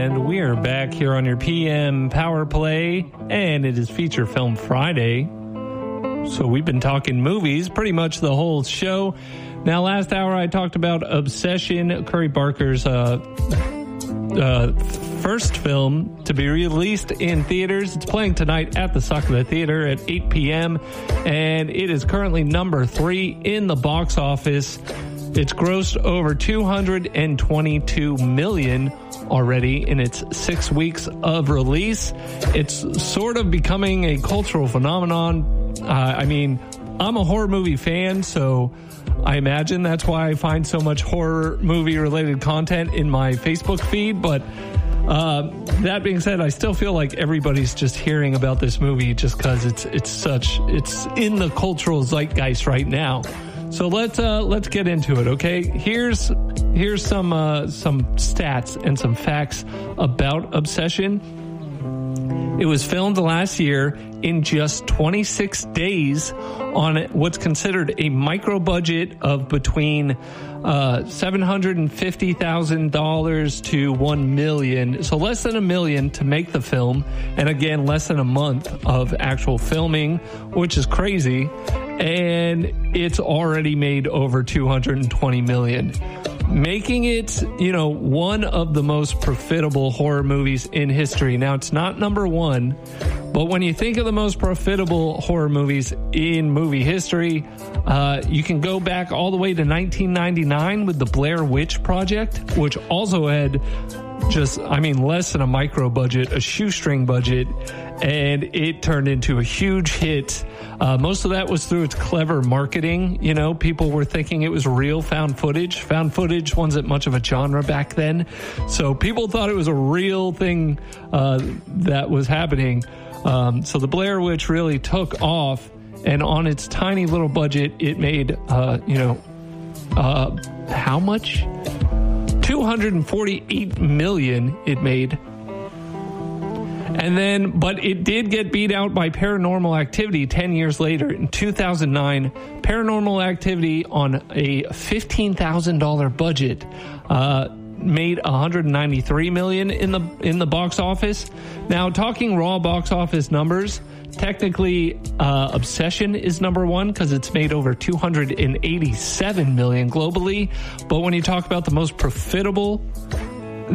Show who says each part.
Speaker 1: And we are back here on your PM Power Play, and it is Feature Film Friday. So we've been talking movies pretty much the whole show. Now, last hour I talked about Obsession, Curry Barker's first film to be released in theaters. It's playing tonight at the Sokola Theater at 8 p.m., and it is currently number 3 in the box office. It's grossed over $222 million already in its 6 weeks of release. It's sort of becoming a cultural phenomenon. I'm a horror movie fan, so I imagine that's why I find so much horror movie related content in my Facebook feed. But that being said, I still feel like everybody's just hearing about this movie just because it's in the cultural zeitgeist right now. So let's get into it, okay? Here's some stats and some facts about Obsession. It was filmed last year in just 26 days on what's considered a micro budget of between $750,000 to $1 million. So less than $1 million to make the film. And again, less than a month of actual filming, which is crazy. And it's already made over $220 million. Making it, one of the most profitable horror movies in history. Now, it's not number 1, but when you think of the most profitable horror movies in movie history, you can go back all the way to 1999 with the Blair Witch Project, which also had less than a micro budget, a shoestring budget, and it turned into a huge hit. Most of that was through its clever marketing. People were thinking it was real found footage. Found footage wasn't much of a genre back then, so people thought it was a real thing that was happening. So the Blair Witch really took off, and on its tiny little budget, it made, how much? $248 million it made. But it did get beat out by Paranormal Activity 10 years later. In 2009, Paranormal Activity on a $15,000 budget made $193 million in the box office. Now, talking raw box office numbers, technically Obsession is number 1 because it's made over $287 million globally. But when you talk about the most profitable